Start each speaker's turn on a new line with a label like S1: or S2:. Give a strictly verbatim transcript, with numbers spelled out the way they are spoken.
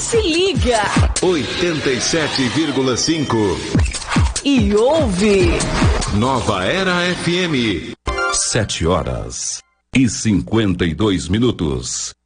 S1: Se liga.
S2: oitenta e sete vírgula cinco.
S1: E ouve.
S2: Nova Era F M.
S3: Sete horas e cinquenta e dois minutos.